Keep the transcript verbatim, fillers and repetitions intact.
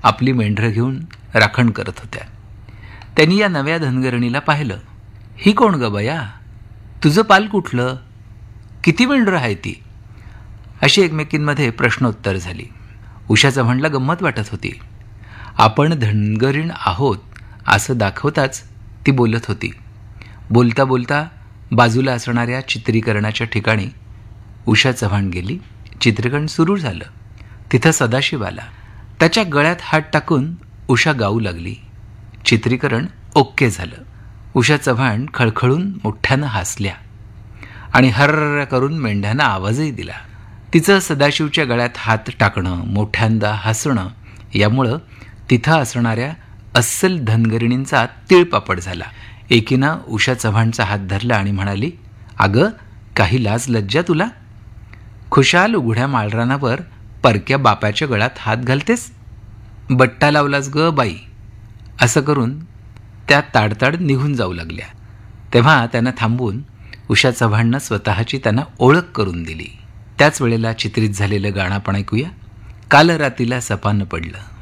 आपली मेंढरं घेऊन राखण करत होत्या. त्यांनी या नव्या धनगरणीला पाहिलं. ही कोण ग बया? तुझं पाल कुठलं? किती मेंढरं आहे ती? अशी एकमेकींमध्ये प्रश्नोत्तर झाली. उषा चव्हाणला गंमत वाटत होती. आपण धनगरीण आहोत असं दाखवताच ती बोलत होती. बोलता बोलता बाजूला असणाऱ्या चित्रीकरणाच्या ठिकाणी उषा चव्हाण गेली. चित्रीकरण सुरू झालं. तिथं सदाशिव आला. त्याच्या गळ्यात हात टाकून उषा गाऊ लागली. चित्रीकरण ओके झालं. उषा चव्हाण खळखळून मोठ्यानं हसल्या आणि हर्र करून मेंढ्यांना आवाजही दिला. तिचं सदाशिवच्या गळ्यात हात टाकणं, मोठ्यांदा हसणं यामुळं तिथं असणाऱ्या अस्सल धनगरिणींचा तिळपापड झाला. एकीनं उषा चव्हाणचा हात धरला आणि म्हणाली, अगं काही लाज लज्जा तुला? खुशाल उघड्या माळरानावर परक्या बापाच्या गळ्यात हात घालतेस? बट्टा लावलास ग बाई. असं करून त्या ताडताड निघून जाऊ लागल्या. तेव्हा त्यांना थांबवून उषा चव्हाणनं स्वतःची त्यांना ओळख करून दिली. त्याच वेळेला चित्रित झालेलं गाणं आपण ऐकूया. काल रातीला सपानं पडलं.